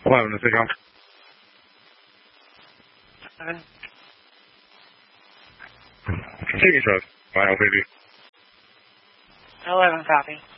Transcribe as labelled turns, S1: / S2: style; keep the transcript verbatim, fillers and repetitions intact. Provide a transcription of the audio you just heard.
S1: Eleven, is it gone?
S2: Seven.
S1: Continue, sir. Final baby.
S2: Eleven, copy.